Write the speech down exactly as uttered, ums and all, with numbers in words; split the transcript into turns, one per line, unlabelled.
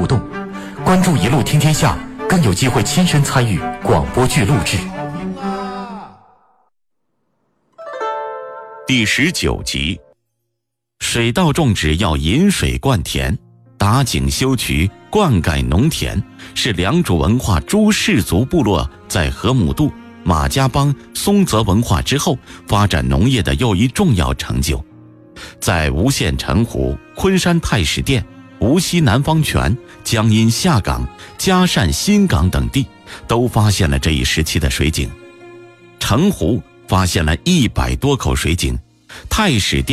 互动。关注一路听天下，更有机会亲身参与广播剧录制。
第十九集，水稻种植要引水灌田，打井修渠，灌溉农田，是良渚文化诸氏族部落在河姆渡、马家浜、松泽文化之后发展农业的又一重要成就。在吴县城湖、昆山太史殿、无锡南方泉、江阴下港、嘉善新港等地都发现了这一时期的水井。城湖发现了一百多口水井，太史殿